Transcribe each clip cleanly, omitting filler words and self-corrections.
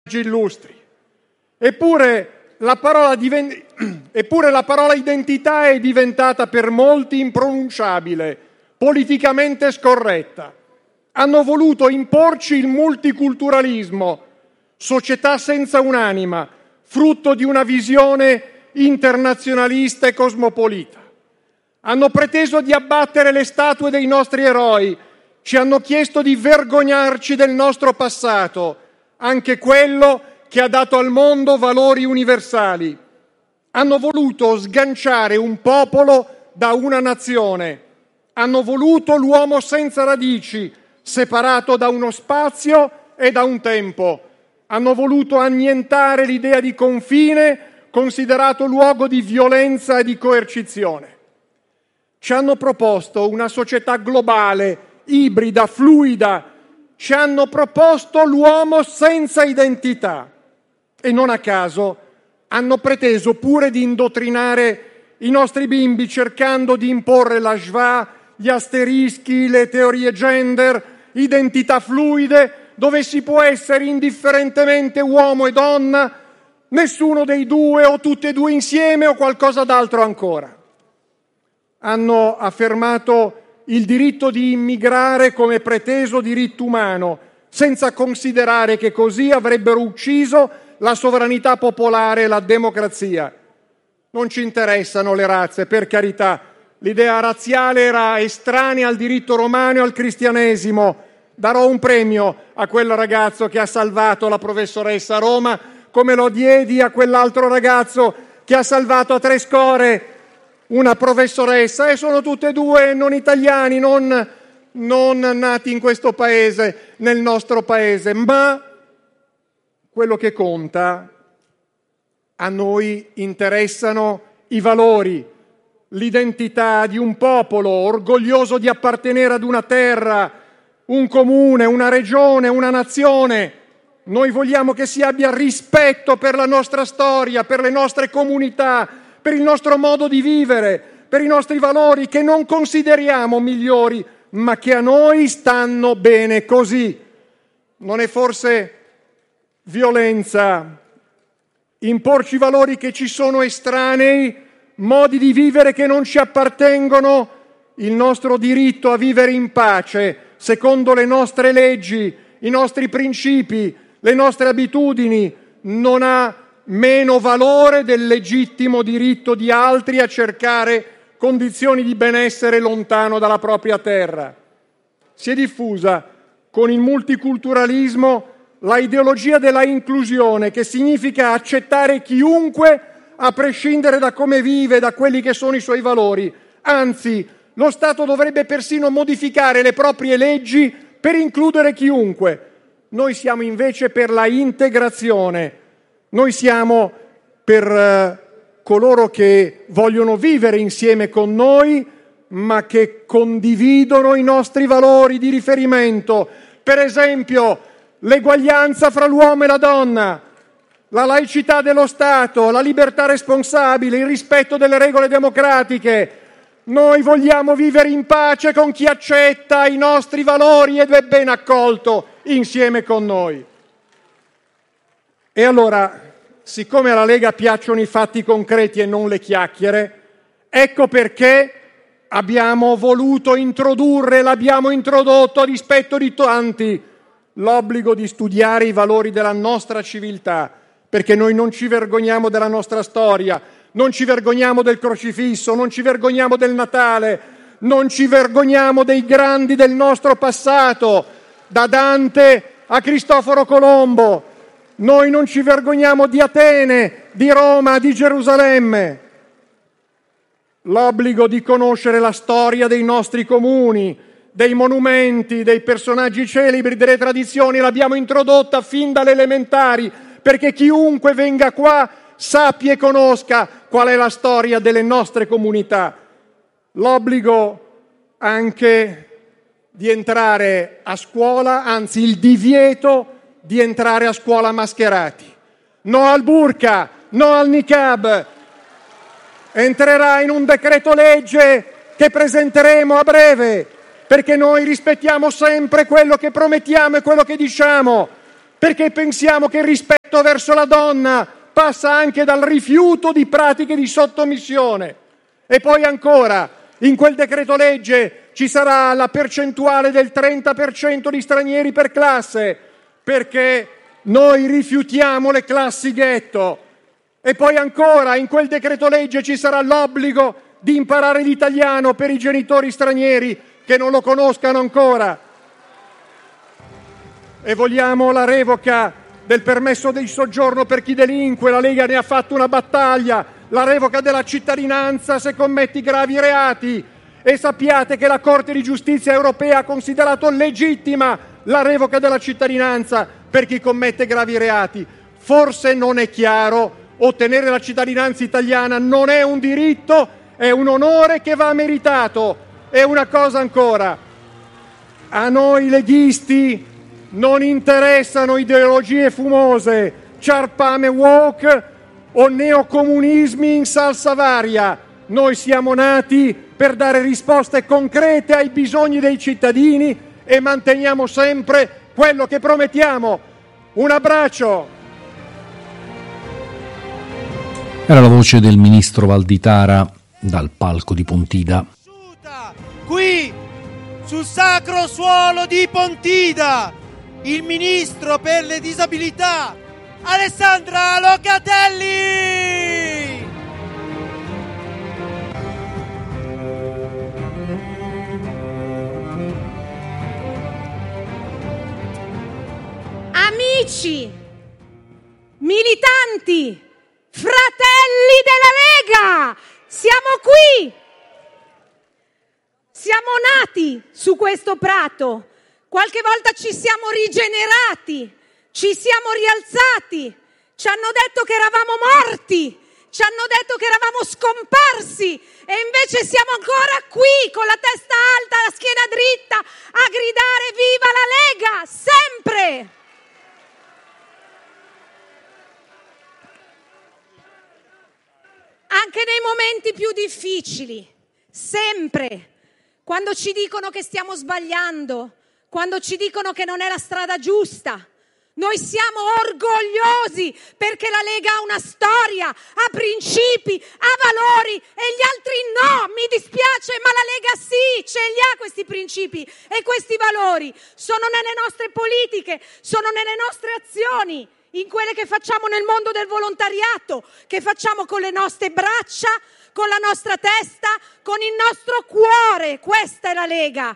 illustri. Eppure la parola identità è diventata per molti impronunciabile, politicamente scorretta. Hanno voluto imporci il multiculturalismo, società senza un'anima, frutto di una visione internazionalista e cosmopolita. Hanno preteso di abbattere le statue dei nostri eroi, ci hanno chiesto di vergognarci del nostro passato, anche quello che ha dato al mondo valori universali. Hanno voluto sganciare un popolo da una nazione. Hanno voluto l'uomo senza radici, separato da uno spazio e da un tempo. Hanno voluto annientare l'idea di confine, considerato luogo di violenza e di coercizione. Ci hanno proposto una società globale, ibrida, fluida. Ci hanno proposto l'uomo senza identità. E non a caso hanno preteso pure di indottrinare i nostri bimbi cercando di imporre la schwa, gli asterischi, le teorie gender, identità fluide, dove si può essere indifferentemente uomo e donna, nessuno dei due o tutti e due insieme o qualcosa d'altro ancora. Hanno affermato il diritto di immigrare come preteso diritto umano, senza considerare che così avrebbero ucciso la sovranità popolare e la democrazia. Non ci interessano le razze, per carità. L'idea razziale era estranea al diritto romano e al cristianesimo. Darò un premio a quel ragazzo che ha salvato la professoressa a Roma, come lo diedi a quell'altro ragazzo che ha salvato a Trescore una professoressa, e sono tutte e due non italiani, non nati in questo paese, nel nostro paese, ma quello che conta, a noi interessano i valori, l'identità di un popolo orgoglioso di appartenere ad una terra, un comune, una regione, una nazione. Noi vogliamo che si abbia rispetto per la nostra storia, per le nostre comunità, per il nostro modo di vivere, per i nostri valori che non consideriamo migliori, ma che a noi stanno bene così. Non è forse violenza imporci valori che ci sono estranei, modi di vivere che non ci appartengono, il nostro diritto a vivere in pace, secondo le nostre leggi, i nostri principi, le nostre abitudini, non ha meno valore del legittimo diritto di altri a cercare condizioni di benessere lontano dalla propria terra. Si è diffusa con il multiculturalismo la ideologia della inclusione, che significa accettare chiunque a prescindere da come vive, da quelli che sono i suoi valori. Anzi, lo Stato dovrebbe persino modificare le proprie leggi per includere chiunque. Noi siamo invece per la integrazione. Noi siamo per coloro che vogliono vivere insieme con noi, ma che condividono i nostri valori di riferimento. Per esempio, l'eguaglianza fra l'uomo e la donna, la laicità dello Stato, la libertà responsabile, il rispetto delle regole democratiche. Noi vogliamo vivere in pace con chi accetta i nostri valori ed è ben accolto insieme con noi. E allora, siccome alla Lega piacciono i fatti concreti e non le chiacchiere, ecco perché abbiamo voluto introdurre, l'abbiamo introdotto a dispetto di tanti, l'obbligo di studiare i valori della nostra civiltà, perché noi non ci vergogniamo della nostra storia, non ci vergogniamo del crocifisso, non ci vergogniamo del Natale, non ci vergogniamo dei grandi del nostro passato, da Dante a Cristoforo Colombo. Noi non ci vergogniamo di Atene, di Roma, di Gerusalemme. L'obbligo di conoscere la storia dei nostri comuni, dei monumenti, dei personaggi celebri, delle tradizioni, l'abbiamo introdotta fin dalle elementari, perché chiunque venga qua sappia e conosca qual è la storia delle nostre comunità. L'obbligo anche di entrare a scuola, anzi il divieto di entrare a scuola mascherati. No al burqa, no al niqab. Entrerà in un decreto legge che presenteremo a breve, perché noi rispettiamo sempre quello che promettiamo e quello che diciamo. perché pensiamo che il rispetto verso la donna passa anche dal rifiuto di pratiche di sottomissione. E poi ancora, in quel decreto legge ci sarà la percentuale del 30% di stranieri per classe, perché noi rifiutiamo le classi ghetto. E poi ancora, in quel decreto legge ci sarà l'obbligo di imparare l'italiano per i genitori stranieri che non lo conoscano ancora. E vogliamo la revoca del permesso di soggiorno per chi delinque, la Lega ne ha fatto una battaglia, la revoca della cittadinanza se commetti gravi reati, e sappiate che la Corte di Giustizia europea ha considerato legittima la revoca della cittadinanza per chi commette gravi reati. Forse non è chiaro, ottenere la cittadinanza italiana non è un diritto, è un onore che va meritato. E una cosa ancora, a noi leghisti non interessano ideologie fumose, ciarpame woke o neocomunismi in salsa varia. Noi siamo nati per dare risposte concrete ai bisogni dei cittadini e manteniamo sempre quello che promettiamo. Un abbraccio. Era la voce del ministro Valditara dal palco di Pontida. Qui, sul sacro suolo di Pontida, il ministro per le disabilità, Alessandra Locatelli! Amici, militanti, fratelli della Lega, siamo qui! Siamo nati su questo prato, qualche volta ci siamo rigenerati, ci siamo rialzati, ci hanno detto che eravamo morti, ci hanno detto che eravamo scomparsi e invece siamo ancora qui con la testa alta, la schiena dritta a gridare viva la Lega, sempre! Anche nei momenti più difficili, sempre. Quando ci dicono che stiamo sbagliando, quando ci dicono che non è la strada giusta, noi siamo orgogliosi perché la Lega ha una storia, ha principi, ha valori e gli altri no, mi dispiace, ma la Lega sì, ce li ha questi principi e questi valori, sono nelle nostre politiche, sono nelle nostre azioni, in quelle che facciamo nel mondo del volontariato, che facciamo con le nostre braccia, con la nostra testa, con il nostro cuore. Questa è la Lega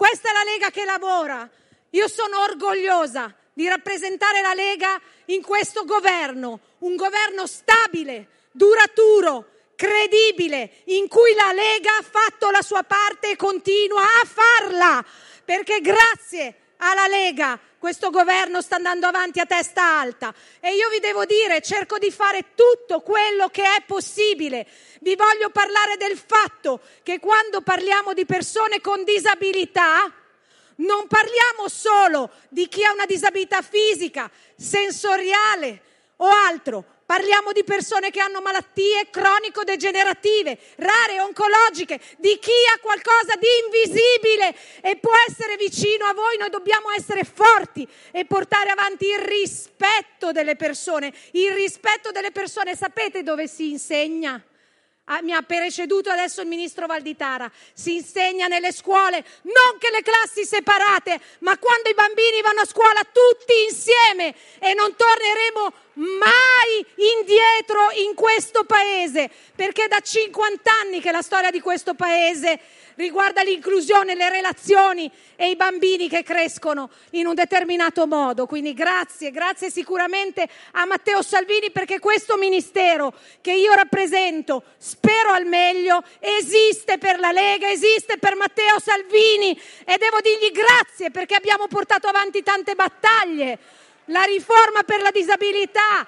che lavora. Io sono orgogliosa di rappresentare la Lega in questo governo, un governo stabile, duraturo, credibile, in cui la Lega ha fatto la sua parte e continua a farla, perché grazie alla Lega questo governo sta andando avanti a testa alta e io vi devo dire, cerco di fare tutto quello che è possibile. Vi voglio parlare del fatto che quando parliamo di persone con disabilità non parliamo solo di chi ha una disabilità fisica, sensoriale o altro. Parliamo di persone che hanno malattie cronico-degenerative, rare, oncologiche, di chi ha qualcosa di invisibile e può essere vicino a voi. Noi dobbiamo essere forti e portare avanti il rispetto delle persone. Il rispetto delle persone, sapete dove si insegna? Mi ha preceduto adesso il ministro Valditara. Si insegna nelle scuole, non che le classi separate, ma quando i bambini vanno a scuola tutti insieme e non torneremo mai indietro in questo paese, perché da 50 anni che la storia di questo paese riguarda l'inclusione, le relazioni e i bambini che crescono in un determinato modo. Quindi grazie sicuramente a Matteo Salvini, perché questo ministero che io rappresento, spero al meglio, esiste per la Lega, esiste per Matteo Salvini e devo dirgli grazie perché abbiamo portato avanti tante battaglie. La riforma per la disabilità,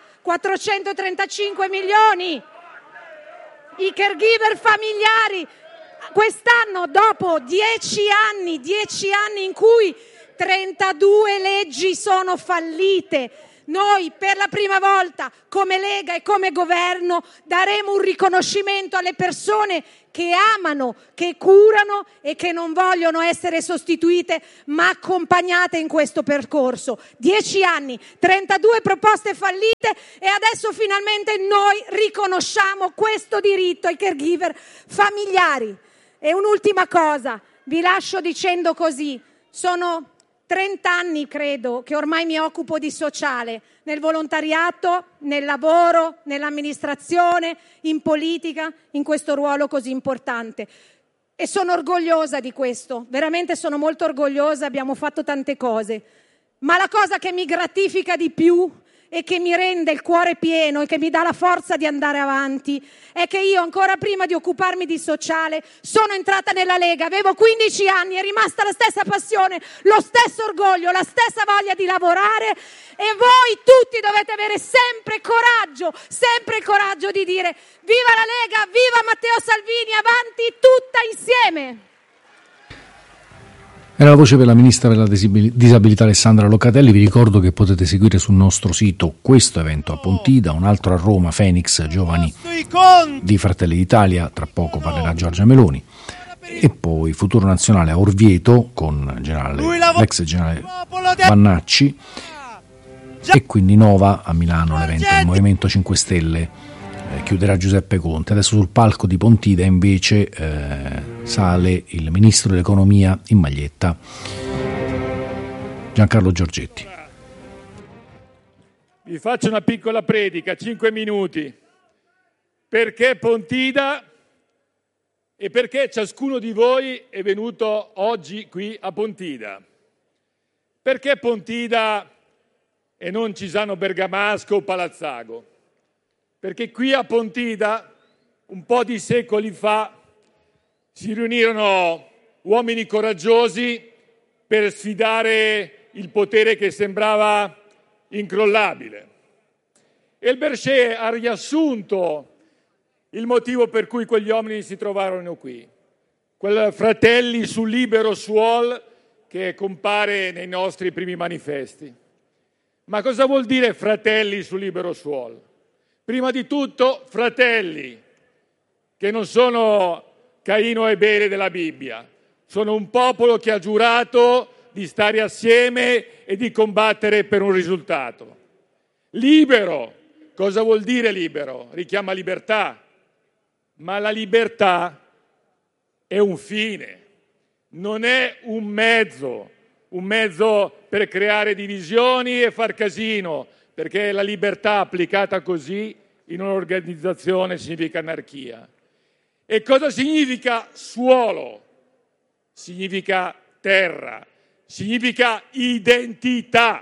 435 milioni, i caregiver familiari. Quest'anno, dopo 10 anni in cui 32 leggi sono fallite, Noi per la prima volta come Lega e come governo daremo un riconoscimento alle persone che amano, che curano e che non vogliono essere sostituite ma accompagnate in questo percorso. 10 anni, 32 proposte fallite e adesso finalmente noi riconosciamo questo diritto ai caregiver familiari. E un'ultima cosa, vi lascio dicendo così, sono 30 anni, credo, che ormai mi occupo di sociale, nel volontariato, nel lavoro, nell'amministrazione, in politica, in questo ruolo così importante. E sono orgogliosa di questo, veramente sono molto orgogliosa, abbiamo fatto tante cose. Ma la cosa che mi gratifica di più e che mi rende il cuore pieno e che mi dà la forza di andare avanti è che io, ancora prima di occuparmi di sociale, sono entrata nella Lega, avevo 15 anni, è rimasta la stessa passione, lo stesso orgoglio, la stessa voglia di lavorare, e voi tutti dovete avere sempre il coraggio di dire viva la Lega, viva Matteo Salvini, avanti tutta insieme! Era la voce per la ministra per la disabilità Alessandra Locatelli. Vi ricordo che potete seguire sul nostro sito questo evento a Pontida, un altro a Roma, Phoenix, Giovani di Fratelli d'Italia, tra poco parlerà Giorgia Meloni, e poi Futuro Nazionale a Orvieto con l'ex generale Vannacci, e quindi Nova a Milano, l'evento del Movimento 5 Stelle. Chiuderà Giuseppe Conte. Adesso sul palco di Pontida invece sale il ministro dell'economia in maglietta, Giancarlo Giorgetti. Vi faccio una piccola predica, 5 minuti. Perché Pontida e perché ciascuno di voi è venuto oggi qui a Pontida? Perché Pontida e non Cisano Bergamasco o Palazzago? Perché qui a Pontida, un po' di secoli fa, si riunirono uomini coraggiosi per sfidare il potere che sembrava incrollabile. E il Berger ha riassunto il motivo per cui quegli uomini si trovarono qui. Quel Fratelli sul libero suol che compare nei nostri primi manifesti. Ma cosa vuol dire Fratelli sul libero suol? Prima di tutto, fratelli, che non sono Caino e Abele della Bibbia, sono un popolo che ha giurato di stare assieme e di combattere per un risultato. Libero, cosa vuol dire libero? Richiama libertà, ma la libertà è un fine, non è un mezzo per creare divisioni e far casino, perché la libertà applicata così in un'organizzazione significa anarchia. E cosa significa suolo? Significa terra, significa identità.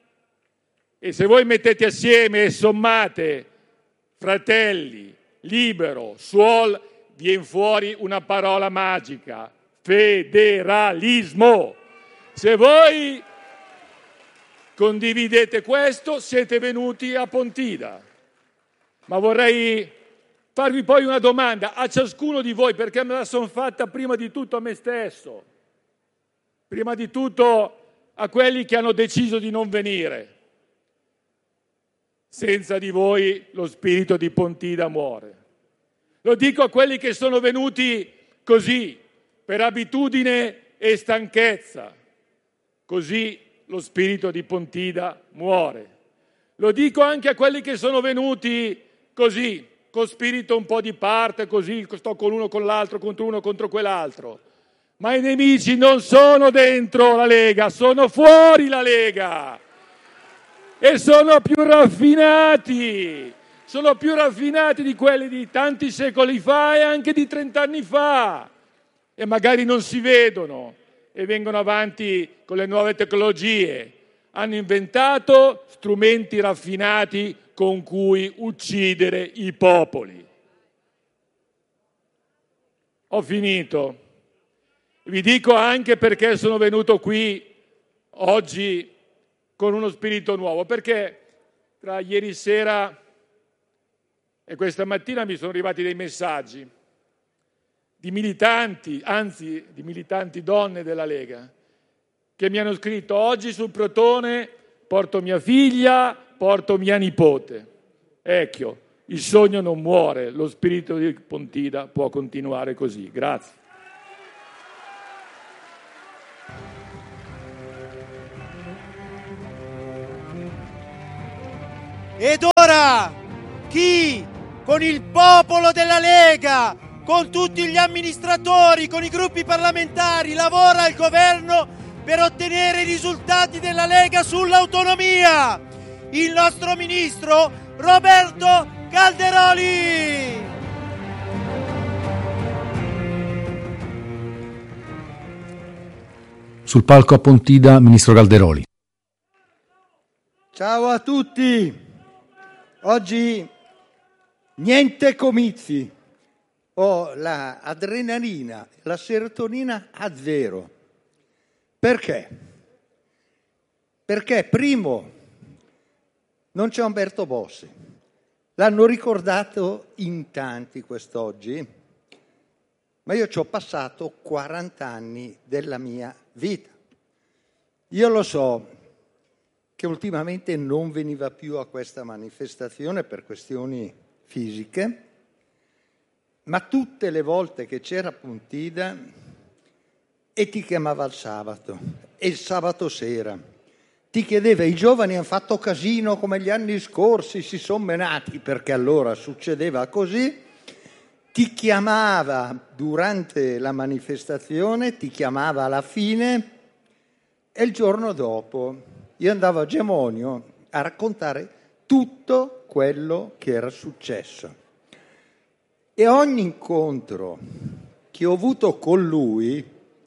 E se voi mettete assieme e sommate fratelli, libero, suol, viene fuori una parola magica: federalismo. Se voi condividete questo, siete venuti a Pontida. Ma vorrei farvi poi una domanda a ciascuno di voi, perché me la sono fatta prima di tutto a me stesso, prima di tutto a quelli che hanno deciso di non venire. Senza di voi lo spirito di Pontida muore. Lo dico a quelli che sono venuti così, per abitudine e stanchezza. Così lo spirito di Pontida muore. Lo dico anche a quelli che sono venuti così, con spirito un po' di parte, così sto con uno con l'altro, contro uno contro quell'altro. Ma i nemici non sono dentro la Lega, sono fuori la Lega. E sono più raffinati di quelli di tanti secoli fa e anche di 30 anni fa. E magari non si vedono e vengono avanti con le nuove tecnologie. Hanno inventato strumenti raffinati con cui uccidere i popoli. Ho finito. Vi dico anche perché sono venuto qui oggi con uno spirito nuovo, perché tra ieri sera e questa mattina mi sono arrivati dei messaggi di militanti, anzi di militanti donne della Lega, che mi hanno scritto: oggi sul Protone porto mia figlia, porto mia nipote. Ecco, il sogno non muore, lo spirito di Pontida può continuare così. Grazie. Ed ora chi con il popolo della Lega, con tutti gli amministratori, con i gruppi parlamentari lavora al governo per ottenere i risultati della Lega sull'autonomia? Il nostro ministro Roberto Calderoli. Sul palco a Pontida, ministro Calderoli. Ciao a tutti. Oggi niente comizi. Ho la adrenalina, la serotonina a zero. Perché? Perché primo non c'è Umberto Bossi. L'hanno ricordato in tanti quest'oggi, ma io ci ho passato 40 anni della mia vita. Io lo so che ultimamente non veniva più a questa manifestazione per questioni fisiche, ma tutte le volte che c'era Pontida e ti chiamava il sabato, e il sabato sera ti chiedeva: i giovani hanno fatto casino come gli anni scorsi, si sono menati, perché allora succedeva così, ti chiamava durante la manifestazione, ti chiamava alla fine, e il giorno dopo io andavo a Gemonio a raccontare tutto quello che era successo. E ogni incontro che ho avuto con lui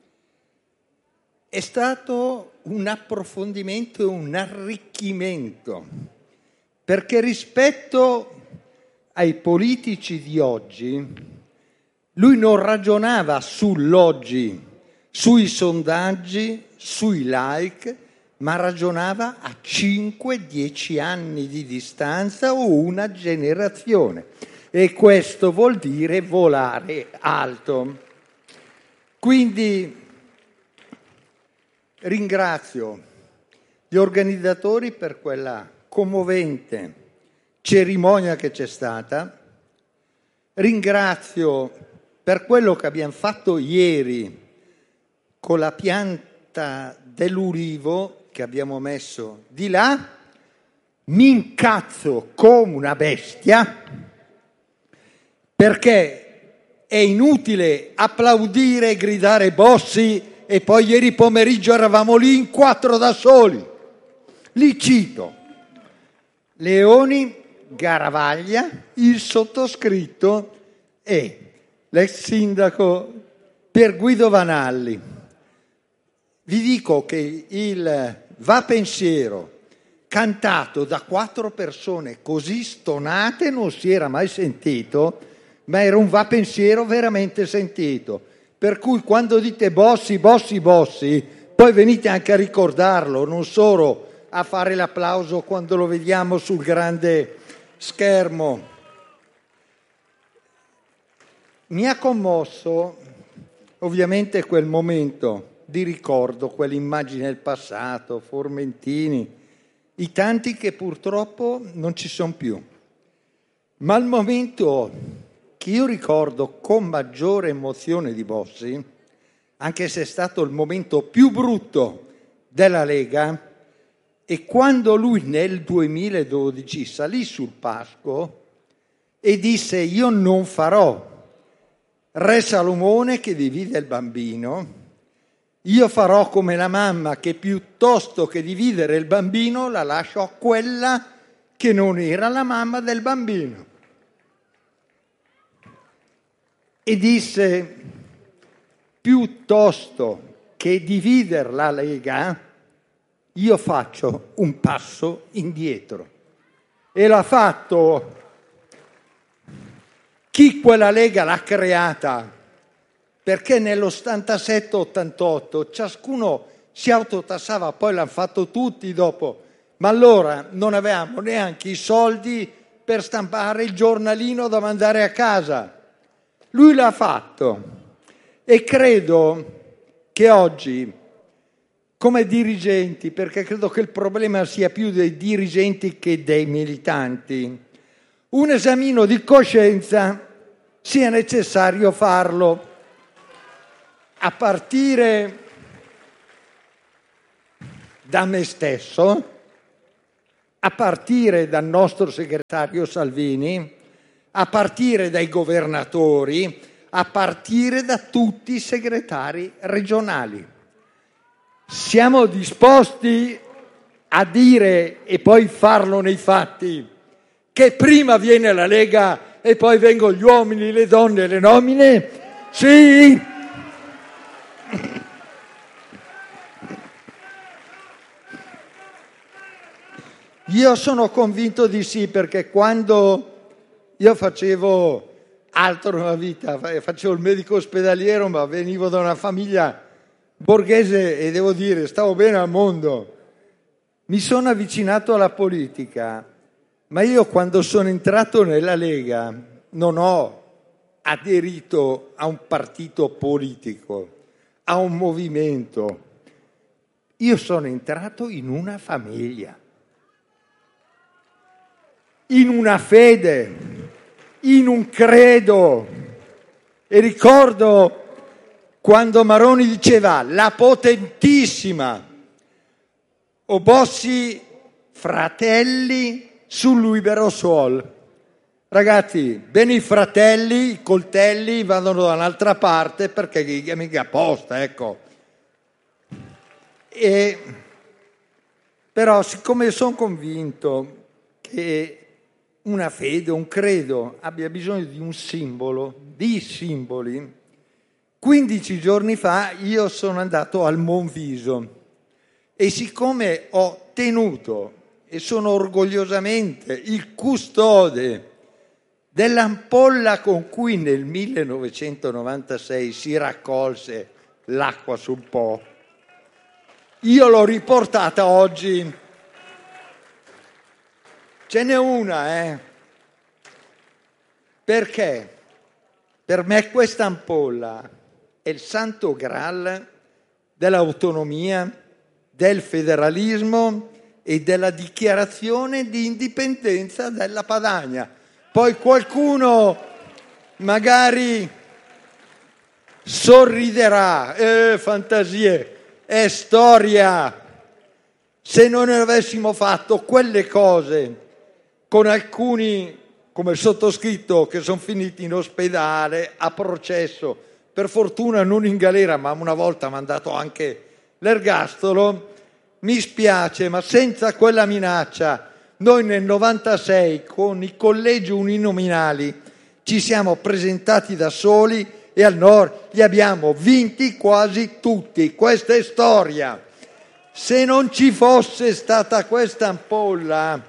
è stato un approfondimento e un arricchimento, perché rispetto ai politici di oggi, lui non ragionava sull'oggi, sui sondaggi, sui like, ma ragionava a 5-10 anni di distanza o una generazione. E questo vuol dire volare alto. Quindi ringrazio gli organizzatori per quella commovente cerimonia che c'è stata. Ringrazio per quello che abbiamo fatto ieri con la pianta dell'ulivo che abbiamo messo di là. Mi incazzo come una bestia, perché è inutile applaudire e gridare Bossi e poi ieri pomeriggio eravamo lì in 4 da soli. Li cito: Leoni, Garavaglia, il sottoscritto e l'ex sindaco Pier Guido Vanalli. Vi dico che il Va Pensiero cantato da 4 persone così stonate non si era mai sentito, ma era un Va Pensiero veramente sentito. Per cui quando dite Bossi, Bossi, Bossi, poi venite anche a ricordarlo, non solo a fare l'applauso quando lo vediamo sul grande schermo. Mi ha commosso ovviamente quel momento di ricordo, quell'immagine del passato, Formentini, i tanti che purtroppo non ci sono più. Ma il momento che io ricordo con maggiore emozione di Bossi, anche se è stato il momento più brutto della Lega, è quando lui nel 2012 salì sul palco e disse: io non farò Re Salomone che divide il bambino, io farò come la mamma che piuttosto che dividere il bambino la lascio a quella che non era la mamma del bambino. E disse: piuttosto che dividere la Lega, io faccio un passo indietro. E l'ha fatto chi quella Lega l'ha creata, perché nell'87-88 ciascuno si autotassava, poi l'hanno fatto tutti dopo, ma allora non avevamo neanche i soldi per stampare il giornalino da mandare a casa. Lui l'ha fatto e credo che oggi come dirigenti, perché credo che il problema sia più dei dirigenti che dei militanti, un esamino di coscienza sia necessario farlo, a partire da me stesso, a partire dal nostro segretario Salvini, a partire dai governatori, a partire da tutti i segretari regionali. Siamo disposti a dire e poi farlo nei fatti che prima viene la Lega e poi vengono gli uomini, le donne e le nomine? Sì! Io sono convinto di sì, perché quando io facevo altro nella vita, facevo il medico ospedaliero, ma venivo da una famiglia borghese e devo dire, stavo bene al mondo. Mi sono avvicinato alla politica, ma io quando sono entrato nella Lega non ho aderito a un partito politico, a un movimento. Io sono entrato in una famiglia, in una fede, in un credo. E ricordo quando Maroni diceva la potentissima o Bossi fratelli sul libero suol. Ragazzi, bene i fratelli, i coltelli vanno da un'altra parte perché mica apposta, ecco. Però siccome sono convinto che una fede, un credo abbia bisogno di un simbolo, di simboli, 15 giorni fa io sono andato al Monviso e siccome ho tenuto e sono orgogliosamente il custode dell'ampolla con cui nel 1996 si raccolse l'acqua sul Po, io l'ho riportata oggi. Ce n'è una, Perché per me questa ampolla è il santo graal dell'autonomia, del federalismo e della dichiarazione di indipendenza della Padania. Poi qualcuno magari sorriderà, fantasie, è storia. Se non avessimo fatto quelle cose con alcuni, come il sottoscritto, che sono finiti in ospedale, a processo, per fortuna non in galera, ma una volta mi hanno dato anche l'ergastolo, mi spiace, ma senza quella minaccia, noi nel 96 con i collegi uninominali ci siamo presentati da soli e al nord li abbiamo vinti quasi tutti. Questa è storia. Se non ci fosse stata questa ampolla,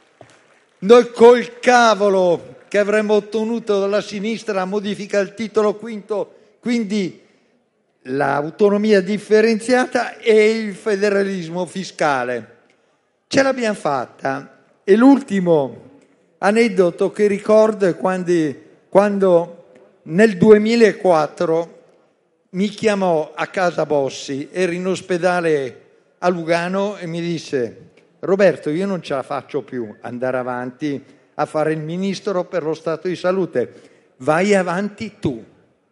noi col cavolo che avremmo ottenuto dalla sinistra la modifica al titolo quinto, quindi l'autonomia differenziata e il federalismo fiscale. Ce l'abbiamo fatta. E l'ultimo aneddoto che ricordo è quando nel 2004 mi chiamò a casa Bossi, ero in ospedale a Lugano e mi disse: Roberto, io non ce la faccio più andare avanti a fare il ministro per lo stato di salute, vai avanti tu.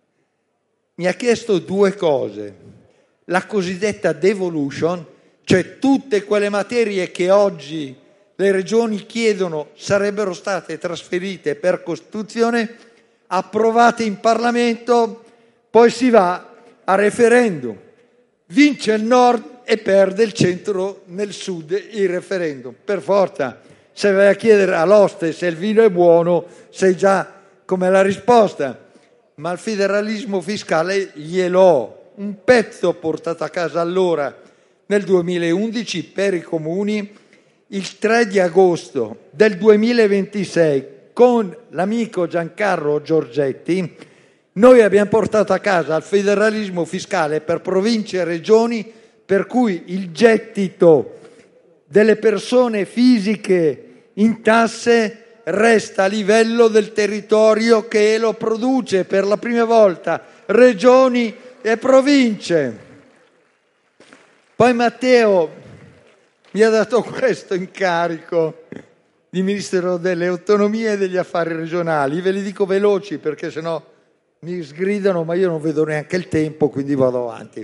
Mi ha chiesto due cose: la cosiddetta devolution, cioè tutte quelle materie che oggi le regioni chiedono sarebbero state trasferite per Costituzione, approvate in Parlamento, poi si va a referendum, vince il nord e perde il centro nel sud il referendum. Per forza, se vai a chiedere all'oste se il vino è buono, sai già com'è la risposta. Ma il federalismo fiscale gliel'ho un pezzo portato a casa allora, nel 2011, per i comuni. Il 3 di agosto del 2026, con l'amico Giancarlo Giorgetti, noi abbiamo portato a casa il federalismo fiscale per province e regioni, per cui il gettito delle persone fisiche in tasse resta a livello del territorio che lo produce per la prima volta, regioni e province. Poi Matteo mi ha dato questo incarico di Ministro delle Autonomie e degli Affari Regionali. Ve li dico veloci perché sennò mi sgridano, ma io non vedo neanche il tempo, quindi vado avanti.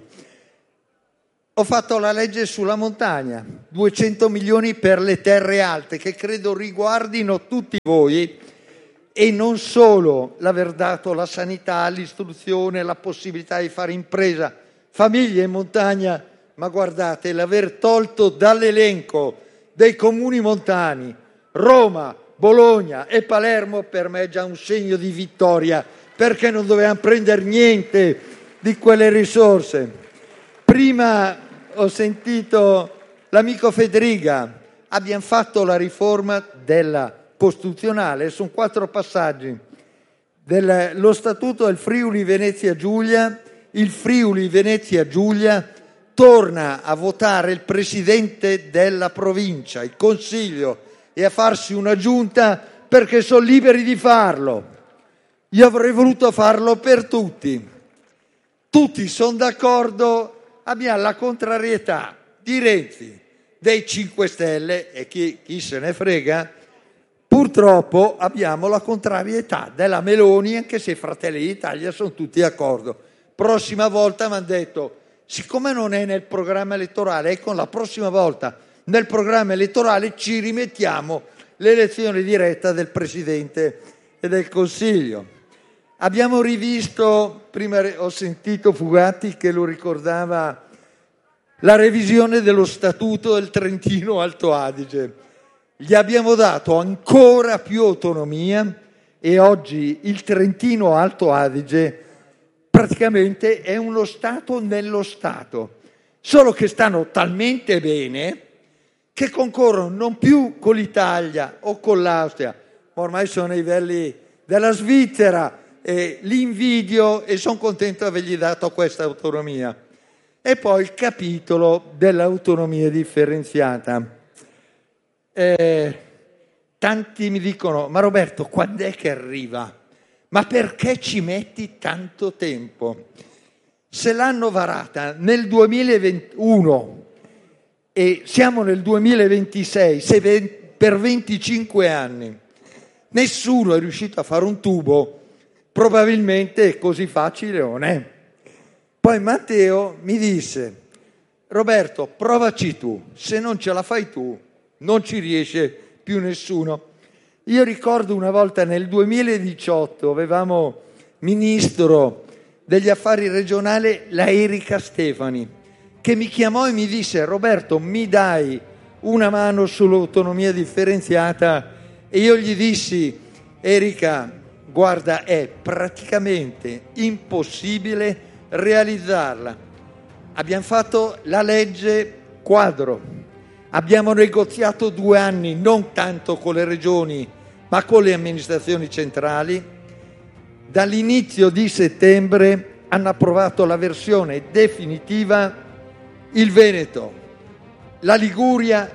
Ho fatto la legge sulla montagna, 200 milioni per le terre alte, che credo riguardino tutti voi, e non solo l'aver dato la sanità, l'istruzione, la possibilità di fare impresa, famiglie in montagna, ma guardate, l'aver tolto dall'elenco dei comuni montani Roma, Bologna e Palermo per me è già un segno di vittoria, perché non dovevamo prendere niente di quelle risorse. Prima ho sentito l'amico Federica, abbiamo fatto la riforma della costituzionale, sono 4 passaggi. Lo statuto del Friuli Venezia Giulia, il Friuli Venezia Giulia torna a votare il presidente della provincia, il consiglio, e a farsi una giunta perché sono liberi di farlo. Io avrei voluto farlo per tutti. Tutti sono d'accordo, abbiamo la contrarietà di Renzi, dei 5 Stelle e chi se ne frega. Purtroppo abbiamo la contrarietà della Meloni, anche se Fratelli d'Italia sono tutti d'accordo. Prossima volta mi hanno detto, siccome non è nel programma elettorale, ecco, la prossima volta nel programma elettorale ci rimettiamo l'elezione diretta del Presidente e del Consiglio. Abbiamo rivisto, prima ho sentito Fugatti che lo ricordava, la revisione dello Statuto del Trentino Alto Adige. Gli abbiamo dato ancora più autonomia e oggi il Trentino Alto Adige praticamente è uno Stato nello Stato, solo che stanno talmente bene che concorrono non più con l'Italia o con l'Austria, ma ormai sono ai livelli della Svizzera e li invidio e sono contento di avergli dato questa autonomia. E poi il capitolo dell'autonomia differenziata. Tanti mi dicono, ma Roberto, quando è che arriva? Ma perché ci metti tanto tempo? Se l'hanno varata nel 2021 e siamo nel 2026, se per 25 anni nessuno è riuscito a fare un tubo, probabilmente così facile non è. Poi Matteo mi disse, Roberto, provaci tu, se non ce la fai tu non ci riesce più nessuno. Io ricordo una volta nel 2018 avevamo ministro degli affari regionali la Erika Stefani, che mi chiamò e mi disse, Roberto, mi dai una mano sull'autonomia differenziata? E io gli dissi, Erika, guarda, è praticamente impossibile realizzarla. Abbiamo fatto la legge quadro, abbiamo negoziato 2 anni, non tanto con le regioni, ma con le amministrazioni centrali. Dall'inizio di settembre hanno approvato la versione definitiva il Veneto, la Liguria,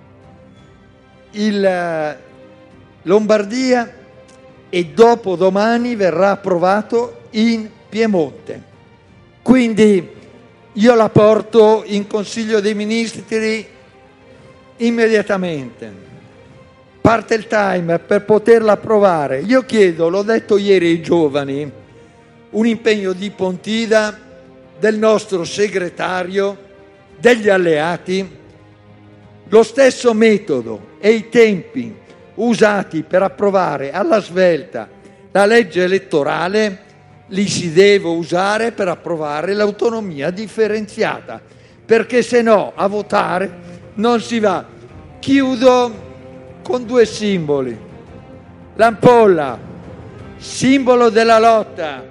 il Lombardia e dopodomani verrà approvato in Piemonte. Quindi io la porto in Consiglio dei Ministri immediatamente. Parte il timer per poterla approvare. Io chiedo, l'ho detto ieri ai giovani, un impegno di Pontida, del nostro segretario, degli alleati, lo stesso metodo e i tempi usati per approvare alla svelta la legge elettorale li si deve usare per approvare l'autonomia differenziata, perché se no a votare non si va. Chiudo con 2 simboli. L'ampolla, simbolo della lotta,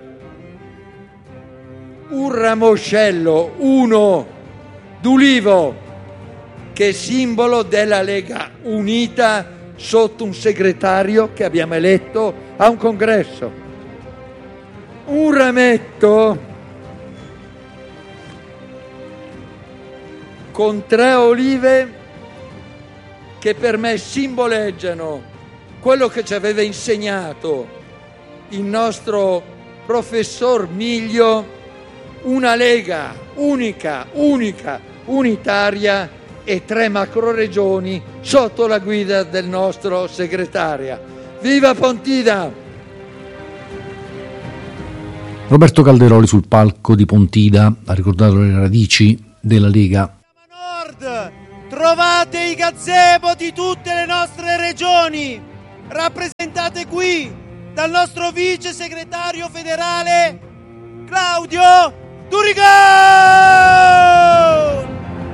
un ramoscello, uno d'ulivo, che è simbolo della Lega Unita sotto un segretario che abbiamo eletto a un congresso. Un rametto con 3 olive che per me simboleggiano quello che ci aveva insegnato il nostro professor Miglio, una Lega unica, unitaria e 3 macroregioni sotto la guida del nostro segretario. Viva Pontida! Roberto Calderoli sul palco di Pontida ha ricordato le radici della Lega. Nord, trovate i gazebo di tutte le nostre regioni, rappresentate qui dal nostro vice segretario federale Claudio Durigon!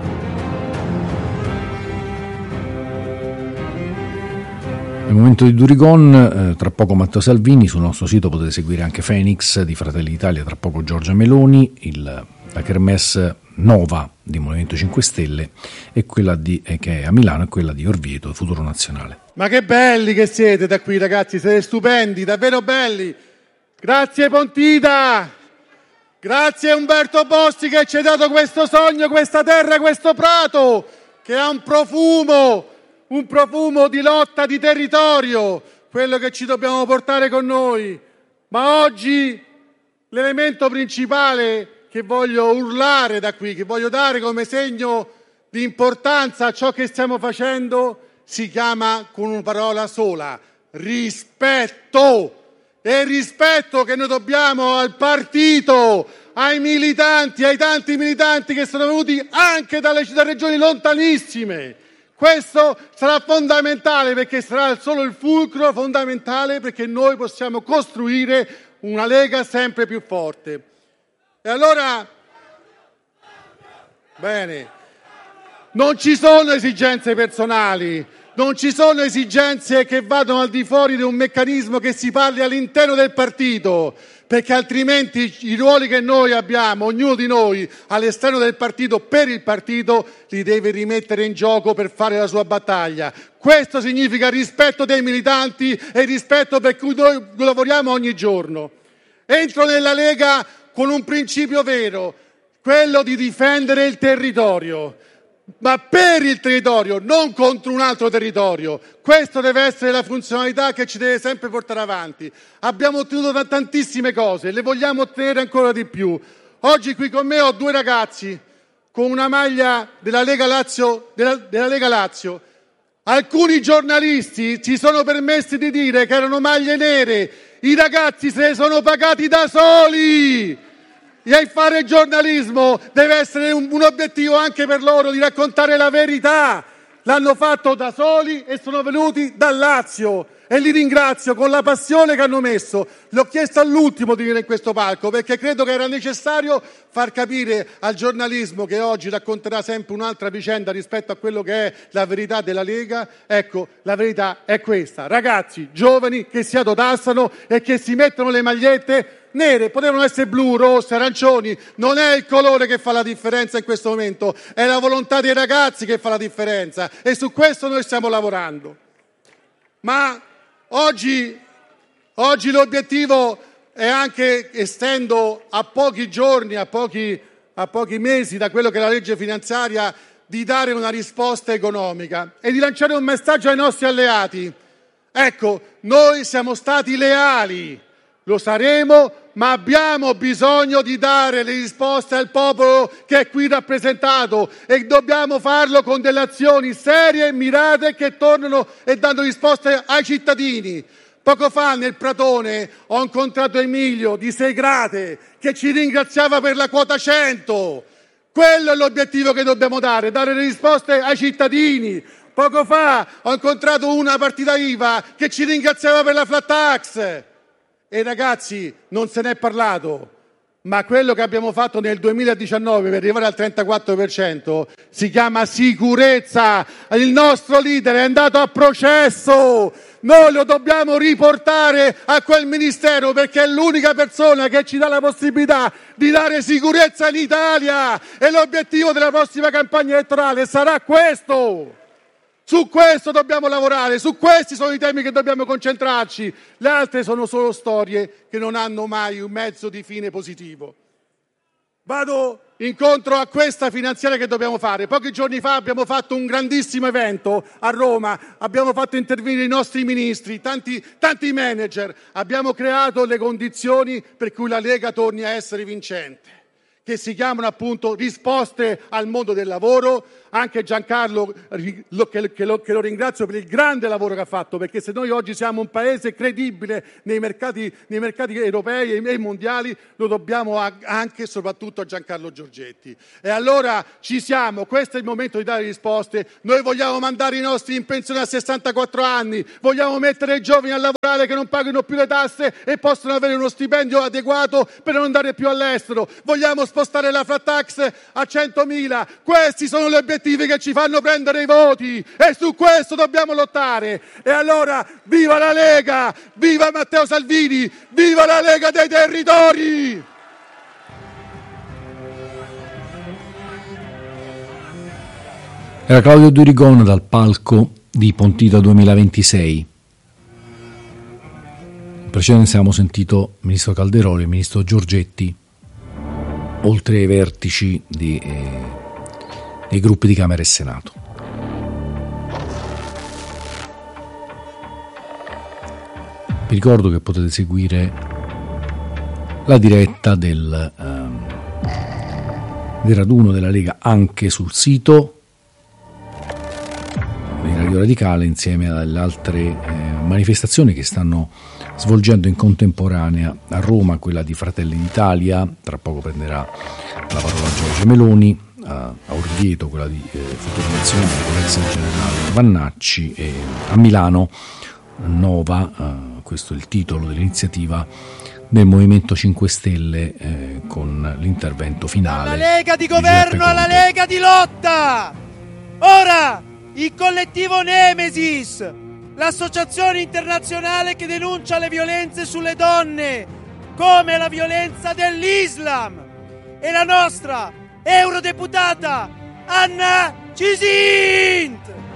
Nel momento di Durigon, tra poco Matteo Salvini, sul nostro sito potete seguire anche Phoenix di Fratelli d'Italia, tra poco Giorgia Meloni, la kermesse Nova di Movimento 5 Stelle e quella che è a Milano e quella di Orvieto, Futuro Nazionale. Ma che belli che siete da qui, ragazzi, siete stupendi, davvero belli. Grazie Pontida, grazie Umberto Bossi che ci ha dato questo sogno, questa terra, questo prato che ha un profumo di lotta di territorio, quello che ci dobbiamo portare con noi. Ma oggi l'elemento principale che voglio urlare da qui, che voglio dare come segno di importanza a ciò che stiamo facendo, si chiama con una parola sola: rispetto. E il rispetto che noi dobbiamo al partito, ai militanti, ai tanti militanti che sono venuti anche da regioni lontanissime. Questo sarà fondamentale, perché sarà solo il fulcro fondamentale perché noi possiamo costruire una Lega sempre più forte. E allora, bene, non ci sono esigenze personali, non ci sono esigenze che vadano al di fuori di un meccanismo che si parli all'interno del partito, perché altrimenti i ruoli che noi abbiamo, ognuno di noi all'esterno del partito, per il partito, li deve rimettere in gioco per fare la sua battaglia. Questo significa rispetto dei militanti e rispetto per cui noi lavoriamo ogni giorno. Entro nella Lega con un principio vero, quello di difendere il territorio, ma per il territorio, non contro un altro territorio. Questo deve essere la funzionalità che ci deve sempre portare avanti. Abbiamo ottenuto tantissime cose, le vogliamo ottenere ancora di più. Oggi qui con me ho 2 ragazzi con una maglia della Lega Lazio. Alcuni giornalisti si sono permessi di dire che erano maglie nere. I ragazzi se ne sono pagati da soli. E fare giornalismo deve essere un obiettivo anche per loro, di raccontare la verità. L'hanno fatto da soli e sono venuti dal Lazio e li ringrazio con la passione che hanno messo. L'ho chiesto all'ultimo di venire in questo palco perché credo che era necessario far capire al giornalismo, che oggi racconterà sempre un'altra vicenda rispetto a quello che è la verità della Lega. Ecco, la verità è questa: ragazzi giovani che si autotassano e che si mettono le magliette nere, potevano essere blu, rosse, arancioni, non è il colore che fa la differenza in questo momento, è la volontà dei ragazzi che fa la differenza, e su questo noi stiamo lavorando. Ma oggi l'obiettivo è anche, essendo a pochi giorni, a pochi mesi da quello che è la legge finanziaria, di dare una risposta economica e di lanciare un messaggio ai nostri alleati. Ecco, noi siamo stati leali, lo saremo, ma abbiamo bisogno di dare le risposte al popolo che è qui rappresentato, e dobbiamo farlo con delle azioni serie e mirate che tornano e danno risposte ai cittadini. Poco fa nel Pratone ho incontrato Emilio di Segrate che ci ringraziava per la quota 100. Quello è l'obiettivo che dobbiamo dare le risposte ai cittadini. Poco fa ho incontrato una partita IVA che ci ringraziava per la flat tax. E ragazzi, non se n'è parlato, ma quello che abbiamo fatto nel 2019 per arrivare al 34% si chiama sicurezza. Il nostro leader è andato a processo, noi lo dobbiamo riportare a quel ministero perché è l'unica persona che ci dà la possibilità di dare sicurezza in Italia, e l'obiettivo della prossima campagna elettorale sarà questo. Su questo dobbiamo lavorare, su questi sono i temi che dobbiamo concentrarci. Le altre sono solo storie che non hanno mai un mezzo di fine positivo. Vado incontro a questa finanziaria che dobbiamo fare. Pochi giorni fa abbiamo fatto un grandissimo evento a Roma, abbiamo fatto intervenire i nostri ministri, tanti manager, abbiamo creato le condizioni per cui la Lega torni a essere vincente. che si chiamano appunto risposte al mondo del lavoro. Anche Giancarlo, che lo ringrazio per il grande lavoro che ha fatto, perché se noi oggi siamo un paese credibile nei mercati europei e mondiali, lo dobbiamo anche e soprattutto a Giancarlo Giorgetti. E allora ci siamo, questo è il momento di dare risposte. Noi vogliamo mandare i nostri in pensione a 64 anni, vogliamo mettere i giovani a lavorare che non pagano più le tasse e possono avere uno stipendio adeguato per non andare più all'estero, vogliamo spostare la flat tax a 100.000. Questi sono gli obiettivi che ci fanno prendere i voti e su questo dobbiamo lottare. E allora viva la Lega, viva Matteo Salvini, viva la Lega dei territori! Era Claudio Durigon dal palco di Pontida 2026. In precedenza abbiamo sentito il ministro Calderoli e il ministro Giorgetti, oltre ai vertici dei gruppi di Camera e Senato. Vi ricordo che potete seguire la diretta del raduno della Lega anche sul sito di Radio Radicale, insieme alle altre manifestazioni che stanno svolgendo in contemporanea a Roma, quella di Fratelli d'Italia, tra poco prenderà la parola Giorgia Meloni, a Orvieto quella di Futuro Nazionale con l'ex generale Vannacci, e a Milano Nova, questo è il titolo dell'iniziativa del Movimento 5 Stelle, con l'intervento finale. Dalla Lega di governo alla Lega di lotta! Ora il collettivo Nemesis, l'associazione internazionale che denuncia le violenze sulle donne come la violenza dell'Islam, e la nostra eurodeputata Anna Cisint.